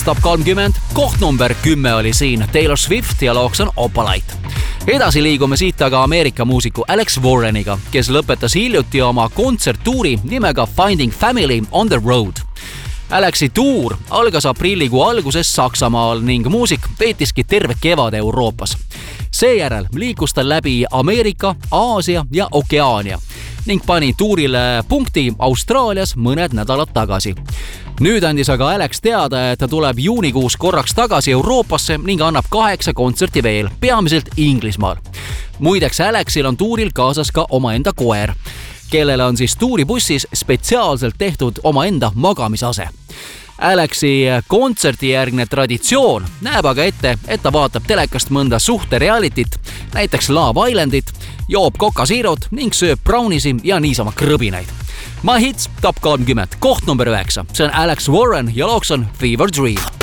Top 30, koht number 10 oli siin Taylor Swift ja looks on Opalite. Edasi liigume siit aga Ameerika muusiku Alex Warreniga, kes lõpetas hiljuti oma kontserttuuri nimega Finding Family on the Road. Alexi tuur algas aprillikuu alguses Saksamaal ning muusik veetiski terve kevade Euroopas. Seejärel liikus ta läbi Ameerika, Aasia ja Okeaania ning pani tuurile punkti Austraalias mõned nädalad tagasi. Nüüd andis aga Alex teada, et ta tuleb juunikuus korraks tagasi Euroopasse ning annab 8 kontserti veel, peamiselt Inglismaal. Muideks Alexil on tuuril kaasas ka omaenda koer, kellele on siis tuuribussis spetsiaalselt tehtud omaenda magamisase. Alexi kontsertijärgne traditsioon näeb aga ette, et ta vaatab telekast mõnda suhterealitit, näiteks Love Islandit, joob kokasiirut ning sööb brownisi ja niisama krõbinaid. My Hits Top 30, koht number 9, see on Alex Warren ja looks on Fever Dream.